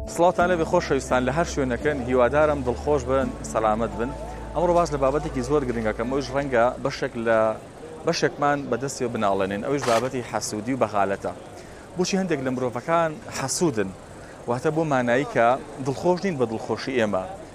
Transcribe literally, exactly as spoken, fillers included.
سڵاتان لەبێ خۆشەویستان لە هەر شوێنەکەن هیوادارم دڵخۆش بن سەلامەت بن. ئەمڕۆ باس لە بابەتێکی زۆر گرنگەکەم ئەوش ڕەنگە بەشێک لە بەشێکمان بەدەستی بناڵێنین ئەوش بابەتی حەسوودی و بەخالەتە. بۆچی هەندێک لە مرۆڤەکان حەسوودن واتە بۆ مانایی کە دڵخۆش نین بە دڵخۆشی ئێمە